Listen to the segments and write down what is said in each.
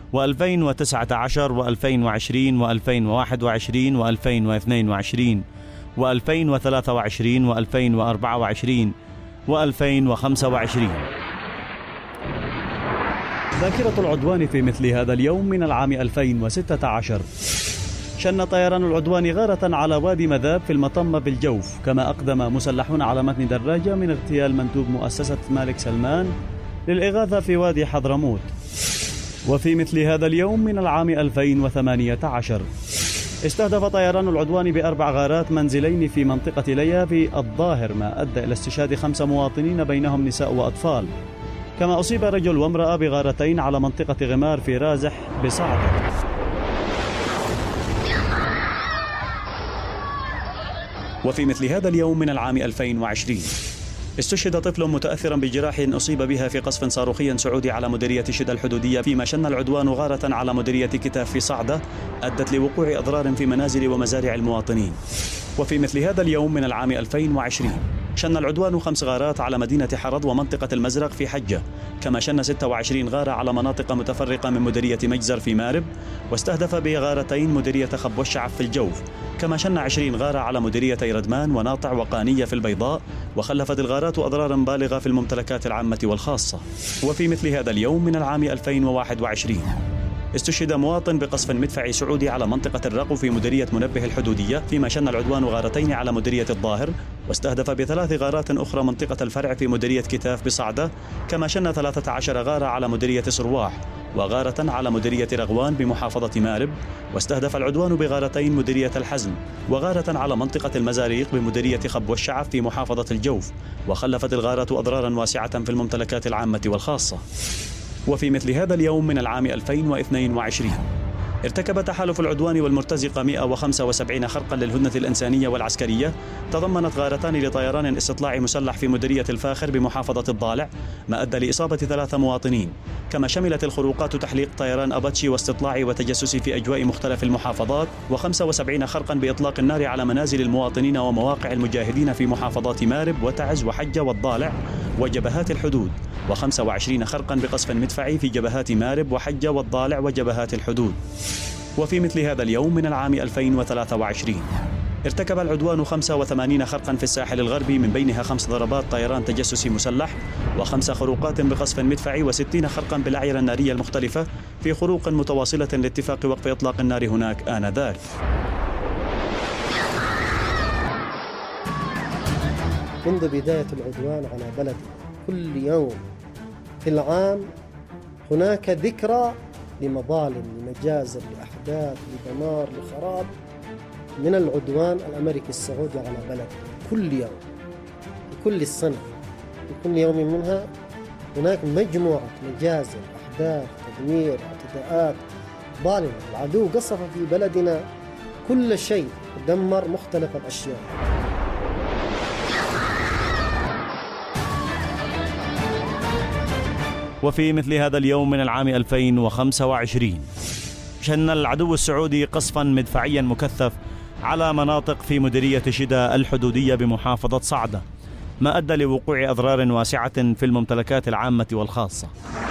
و2019 و2020 و2021 و2022 و2023 و2024 و2025. ذاكرة العدوان في مثل هذا اليوم من العام 2016. شن طيران العدوان غارة على وادي مذاب في المطمة بالجوف، كما أقدم مسلحون على متن دراجة من اغتيال مندوب مؤسسة مالك سلمان للإغاثة في وادي حضرموت. وفي مثل هذا اليوم من العام 2018 استهدف طيران العدوان ب4 غارات منزلين في منطقة ليا في الظاهر، ما أدى إلى استشهاد 5 مواطنين بينهم نساء وأطفال. كما أصيب رجل وامرأة بغارتين على منطقة غمار في رازح بصعدة. وفي مثل هذا اليوم من العام 2020 استشهد طفل متأثرا بجراح أصيب بها في قصف صاروخي سعودي على مديرية شدة الحدودية، فيما شن العدوان غارة على مديرية كتاف في صعدة أدت لوقوع أضرار في منازل ومزارع المواطنين. وفي مثل هذا اليوم من العام 2020 شن العدوان 5 غارات على مدينة حرض ومنطقة المزرق في حجة، كما شن 26 غارة على مناطق متفرقة من مديرية مجزر في مارب، واستهدف بغارتين مديرية خب والشعب في الجوف، كما شن 20 غارة على مديريتي ردمان وناطع وقانية في البيضاء، وخلفت الغارات أضرارا بالغة في الممتلكات العامة والخاصة. وفي مثل هذا اليوم من العام 2021 استشهد مواطن بقصف مدفعي سعودي على منطقة الرقو في مديرية منبه الحدودية، فيما شن العدوان غارتين على مديرية الظاهر، واستهدف ب3 غارات أخرى منطقة الفرع في مديرية كتاف بصعدة، كما شن 13 غارة على مديرية صرواح، وغارة على مديرية رغوان بمحافظة مارب، واستهدف العدوان بغارتين مديرية الحزم، وغارة على منطقة المزاريق بمديرية خب والشعب في محافظة الجوف، وخلفت الغارة أضرارا واسعة في الممتلكات العامة والخاصة. وفي مثل هذا اليوم من العام 2022 ارتكب تحالف العدوان والمرتزقة 175 خرقا للهدنة الإنسانية والعسكرية، تضمنت غارتان لطيران استطلاعي مسلح في مديرية الفاخر بمحافظة الضالع، ما أدى لإصابة 3 مواطنين. كما شملت الخروقات تحليق طيران أباتشي واستطلاعي وتجسسي في أجواء مختلف المحافظات، و75 خرقا بإطلاق النار على منازل المواطنين ومواقع المجاهدين في محافظات مارب وتعز وحجة والضالع وجبهات الحدود، و25 خرقا بقصف مدفعي في جبهات مارب وحجة والضالع وجبهات الحدود. وفي مثل هذا اليوم من العام 2023 ارتكب العدوان 85 خرقا في الساحل الغربي، من بينها 5 ضربات طيران تجسسي مسلح و5 خروقات بقصف مدفعي و60 خرقا بالأعيرة النارية المختلفة في خروق متواصلة لاتفاق وقف إطلاق النار هناك آنذاك. منذ بداية العدوان على بلدنا كل يوم في العام هناك ذكرى لمظالم، لمجازر، لأحداث، لدمار، لخراب من العدوان الأمريكي السعودي على بلدنا. كل يوم، كل السنة، في كل يوم منها هناك مجموعة مجازر، أحداث، تدمير، اعتداءات ظالمة. العدو قصف في بلدنا كل شيء، دمر مختلف الأشياء. وفي مثل هذا اليوم من العام 2025 شن العدو السعودي قصفا مدفعيا مكثف على مناطق في مديرية شدة الحدودية بمحافظة صعدة، ما أدى لوقوع أضرار واسعة في الممتلكات العامة والخاصة.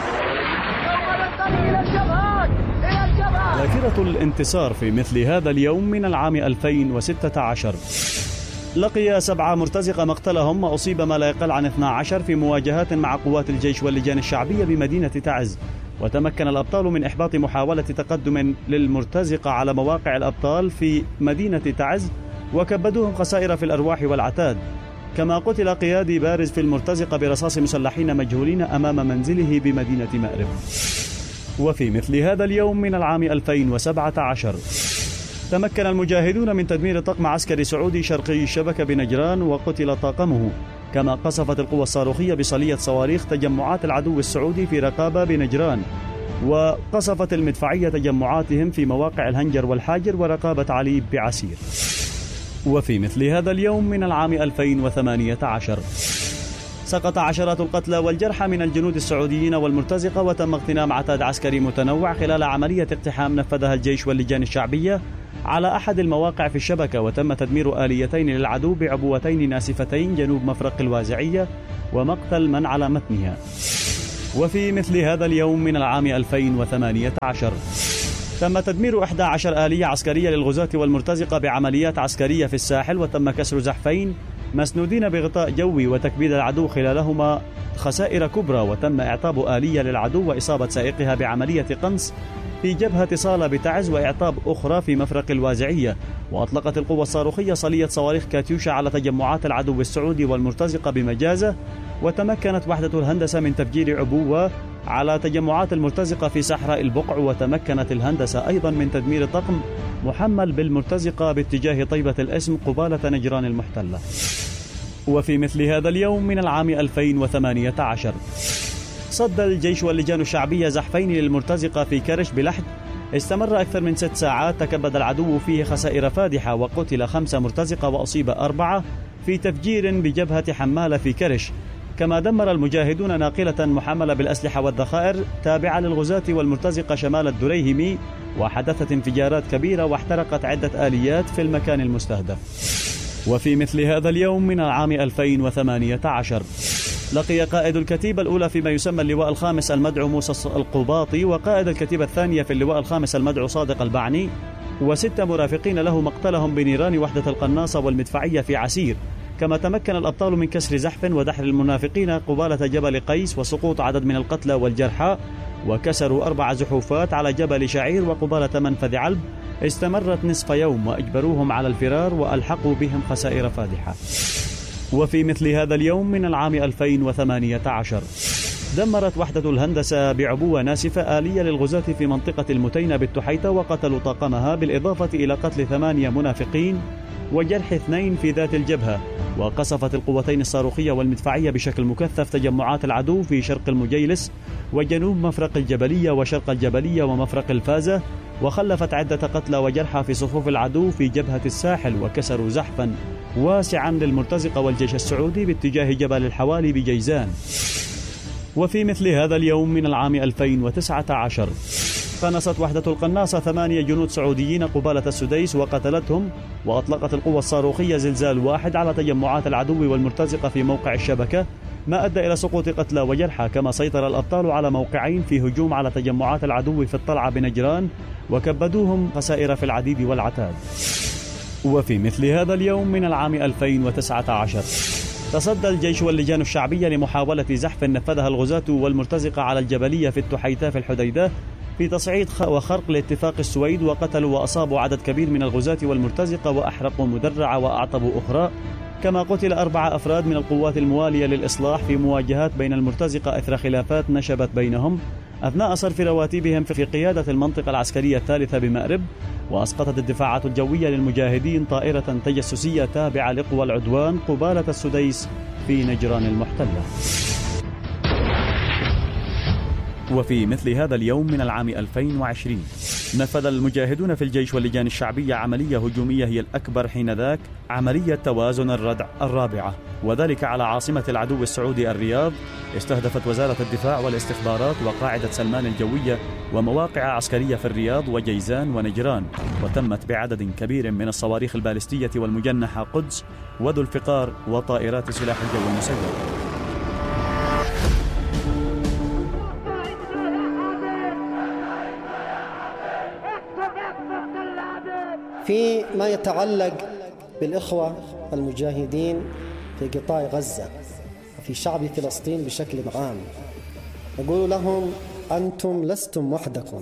ذاكرة الانتصار في مثل هذا اليوم من العام 2016 لقي 7 مرتزقة مقتلهم، وأصيب ما لا يقل عن 12 في مواجهات مع قوات الجيش واللجان الشعبية بمدينة تعز. وتمكن الأبطال من إحباط محاولة تقدم للمرتزقة على مواقع الأبطال في مدينة تعز، وكبدوهم خسائر في الأرواح والعتاد. كما قتل قيادي بارز في المرتزقة برصاص مسلحين مجهولين أمام منزله بمدينة مأرب. وفي مثل هذا اليوم من العام 2017 تمكن المجاهدون من تدمير طاقم عسكري سعودي شرقي الشبكة بنجران، وقتل طاقمه. كما قصفت القوى الصاروخية بصلية صواريخ تجمعات العدو السعودي في رقابة بنجران، وقصفت المدفعية تجمعاتهم في مواقع الهنجر والحاجر ورقابة علي بعسير. وفي مثل هذا اليوم من العام 2018 سقط عشرات القتلى والجرحى من الجنود السعوديين والمرتزقة، وتم اغتنام عتاد عسكري متنوع خلال عملية اقتحام نفذها الجيش واللجان الشعبية على أحد المواقع في الشبكة، وتم تدمير آليتين للعدو بعبوتين ناسفتين جنوب مفرق الوازعية، ومقتل من على متنها. وفي مثل هذا اليوم من العام 2018 تم تدمير 11 آلية عسكرية للغزاة والمرتزقة بعمليات عسكرية في الساحل، وتم كسر زحفين مسنودين بغطاء جوي وتكبيد العدو خلالهما خسائر كبرى، وتم إعطاب آلية للعدو وإصابة سائقها بعملية قنص في جبهة صالة بتعز، وإعطاب أخرى في مفرق الوازعية. وأطلقت القوة الصاروخية صلية صواريخ كاتيوشا على تجمعات العدو السعودي والمرتزقة بمجازة، وتمكنت وحدة الهندسة من تفجير عبوة على تجمعات المرتزقة في صحراء البقع، وتمكنت الهندسة أيضا من تدمير طقم محمل بالمرتزقة باتجاه طيبة الاسم قبالة نجران المحتلة. وفي مثل هذا اليوم من العام 2018 صد الجيش واللجان الشعبية زحفين للمرتزقة في كرش بلحد استمر أكثر من 6 ساعات، تكبد العدو فيه خسائر فادحة، وقتل 5 مرتزقة وأصيب 4 في تفجير بجبهة حمالة في كرش. كما دمر المجاهدون ناقلة محملة بالأسلحة والذخائر تابعة للغزاة والمرتزقة شمال الدريهمي، وحدثت انفجارات كبيرة واحترقت عدة آليات في المكان المستهدف. وفي مثل هذا اليوم من العام 2018 لقي قائد الكتيبة الأولى فيما يسمى اللواء الخامس المدعو موسى القباطي، وقائد الكتيبة الثانية في اللواء الخامس المدعو صادق البعني، و6 مرافقين له مقتلهم بنيران وحدة القناصة والمدفعية في عسير. كما تمكن الأبطال من كسر زحف ودحر المنافقين قبالة جبل قيس، وسقوط عدد من القتلى والجرحى، وكسروا 4 زحوفات على جبل شعير وقبالة منفذ علب استمرت نصف يوم، وأجبروهم على الفرار وألحقوا بهم خسائر فادحة. وفي مثل هذا اليوم من العام 2018 دمرت وحدة الهندسة بعبوة ناسفة آلية للغزاة في منطقة المتينة بالتحيتة، وقتلوا طاقمها بالإضافة إلى قتل 8 منافقين وجرح 2 في ذات الجبهة. وقصفت القوتين الصاروخية والمدفعية بشكل مكثف تجمعات العدو في شرق المجيلس وجنوب مفرق الجبلية وشرق الجبلية ومفرق الفازة، وخلفت عدة قتلى وجرحى في صفوف العدو في جبهة الساحل، وكسروا زحفا واسعا للمرتزقة والجيش السعودي باتجاه جبل الحوالي بجيزان. وفي مثل هذا اليوم من العام 2019 قنصت وحدة القناصة 8 جنود سعوديين قبالة السديس وقتلتهم، وأطلقت القوة الصاروخية زلزال 1 على تجمعات العدو والمرتزقة في موقع الشبكة، ما أدى إلى سقوط قتلى وجرحى. كما سيطر الأبطال على موقعين في هجوم على تجمعات العدو في الطلعة بنجران، وكبدوهم خسائر في العديد والعتاد. وفي مثل هذا اليوم من العام 2019 تصدى الجيش واللجان الشعبية لمحاولة زحف نفذها الغزاة والمرتزقة على الجبلية في التحيتة في الحديدة في تصعيد وخرق لاتفاق السويد، وقتلوا وأصابوا عدد كبير من الغزاة والمرتزقة وأحرقوا مدرعة وأعطبوا أخرى. كما قتل 4 أفراد من القوات الموالية للإصلاح في مواجهات بين المرتزقة إثر خلافات نشبت بينهم أثناء صرف رواتبهم في قيادة المنطقة العسكرية الثالثة بمأرب. وأسقطت الدفاعات الجوية للمجاهدين طائرة تجسسية تابعة لقوى العدوان قبالة السديس في نجران المحتلة. وفي مثل هذا اليوم من العام 2020 نفذ المجاهدون في الجيش واللجان الشعبية عملية هجومية هي الأكبر حينذاك، عملية توازن الردع الرابعة، وذلك على عاصمة العدو السعودي الرياض. استهدفت وزارة الدفاع والاستخبارات وقاعدة سلمان الجوية ومواقع عسكرية في الرياض وجيزان ونجران، وتمت بعدد كبير من الصواريخ البالستية والمجنحة قدس وذو الفقار وطائرات سلاح الجو المسير. فيما يتعلق بالإخوة المجاهدين في قطاع غزة وفي شعب فلسطين بشكل عام، نقول لهم أنتم لستم وحدكم.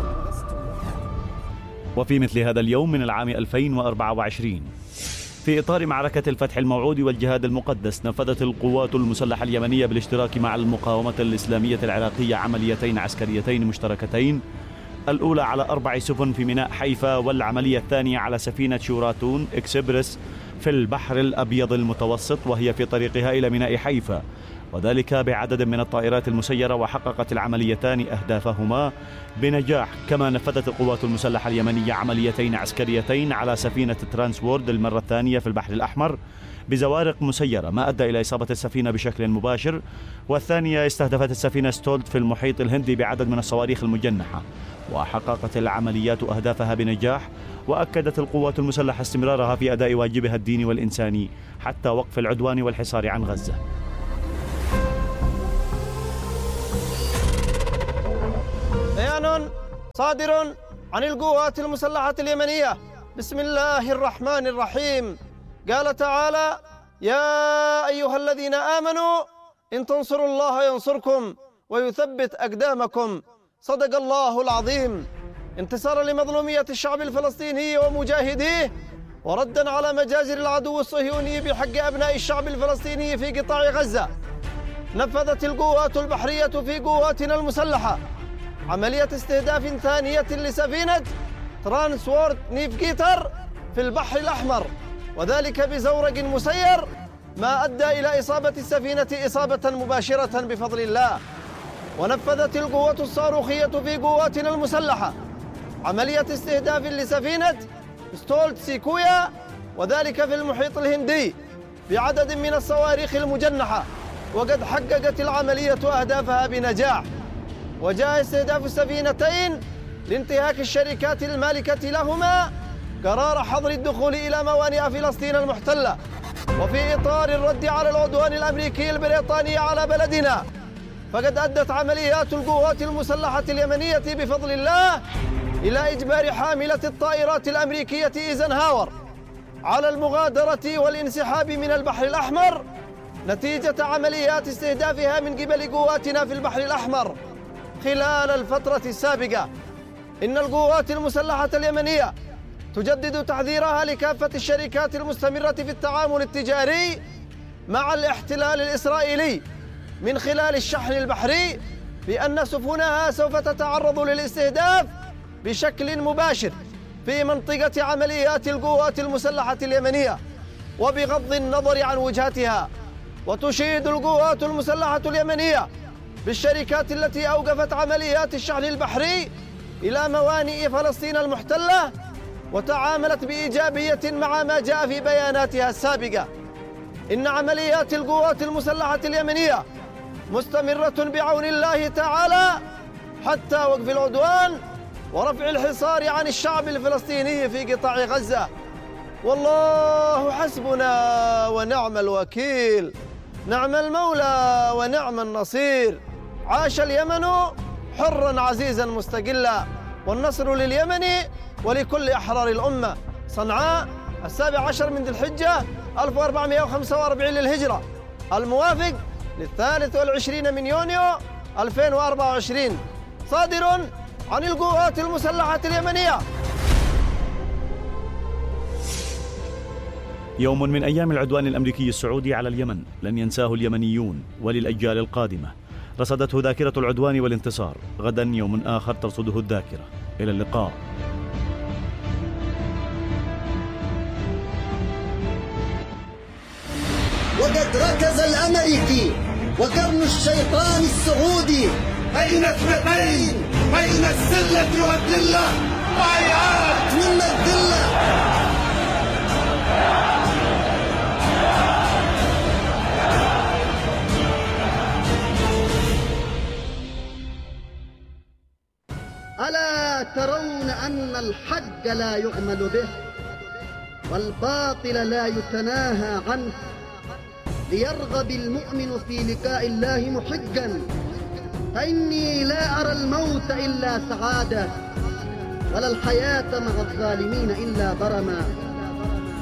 وفي مثل هذا اليوم من العام 2024 في إطار معركة الفتح الموعود والجهاد المقدس، نفذت القوات المسلحة اليمنية بالاشتراك مع المقاومة الإسلامية العراقية عمليتين عسكريتين مشتركتين، الأولى على 4 سفن في ميناء حيفا، والعملية الثانية على سفينة شوراتون إكسبرس في البحر الأبيض المتوسط وهي في طريقها إلى ميناء حيفا، وذلك بعدد من الطائرات المسيرة. وحققت العمليتان أهدافهما بنجاح. كما نفذت القوات المسلحة اليمنية عمليتين عسكريتين على سفينة ترانسوورد المرة الثانية في البحر الأحمر بزوارق مسيرة، ما أدى إلى إصابة السفينة بشكل مباشر. والثانية استهدفت السفينة ستولت في المحيط الهندي بعدد من الصواريخ المجنحة. وحققت العمليات أهدافها بنجاح. وأكدت القوات المسلحة استمرارها في أداء واجبها الديني والإنساني حتى وقف العدوان والحصار عن غزة. صادر عن القوات المسلحة اليمنية بسم الله الرحمن الرحيم. قال تعالى: يا أيها الذين آمنوا إن تنصروا الله ينصركم ويثبت أقدامكم. صدق الله العظيم. انتصارا لمظلومية الشعب الفلسطيني ومجاهديه، وردا على مجازر العدو الصهيوني بحق أبناء الشعب الفلسطيني في قطاع غزة، نفذت القوات البحرية في قواتنا المسلحة عملية استهداف ثانية لسفينة ترانسورد نيفجيتر في البحر الأحمر، وذلك بزورق مسير، ما أدى إلى إصابة السفينة إصابة مباشرة بفضل الله. ونفذت القوة الصاروخية في قواتنا المسلحة عملية استهداف لسفينة ستولت سيكويا، وذلك في المحيط الهندي، بعدد من الصواريخ المجنحة، وقد حققت العملية أهدافها بنجاح. وجاء استهداف السفينتين لانتهاك الشركات المالكة لهما قرار حظر الدخول إلى موانئ فلسطين المحتلة، وفي إطار الرد على العدوان الأمريكي البريطاني على بلدنا، فقد أدت عمليات القوات المسلحة اليمنية بفضل الله إلى إجبار حاملة الطائرات الأمريكية إيزنهاور على المغادرة والانسحاب من البحر الأحمر نتيجة عمليات استهدافها من قبل قواتنا في البحر الأحمر خلال الفترة السابقة. إن القوات المسلحة اليمنية تجدد تحذيرها لكافة الشركات المستمرة في التعامل التجاري مع الاحتلال الإسرائيلي من خلال الشحن البحري بأن سفنها سوف تتعرض للاستهداف بشكل مباشر في منطقة عمليات القوات المسلحة اليمنية، وبغض النظر عن وجهتها. وتشيد القوات المسلحة اليمنية بالشركات التي أوقفت عمليات الشحن البحري إلى موانئ فلسطين المحتلة، وتعاملت بإيجابية مع ما جاء في بياناتها السابقة. إن عمليات القوات المسلحة اليمنية مستمرة بعون الله تعالى حتى وقف العدوان ورفع الحصار عن الشعب الفلسطيني في قطاع غزة. والله حسبنا ونعم الوكيل، نعم المولى ونعم النصير. عاش اليمن حرا عزيزا مستقلا، والنصر لليمن ولكل أحرار الأمة. صنعاء 17 من ذي الحجة 1445 للهجرة، الموافق 23 من يونيو 2024. صادر عن القوات المسلحة اليمنية. يوم من أيام العدوان الأمريكي السعودي على اليمن لن ينساه اليمنيون وللأجيال القادمة. رصدته ذاكرة العدوان والانتصار، غدا يوم آخر ترصده الذاكرة. إلى اللقاء. وقد ركز الأمريكي وقرن الشيطان السعودي بين اثنتين، بين الذلة والذلة، بايعات من الذلة. ألا ترون أن الحق لا يعمل به والباطل لا يتناهى عنه، ليرغب المؤمن في لقاء الله محقا، فإني لا أرى الموت إلا سعادة ولا الحياة مع الظالمين إلا برما.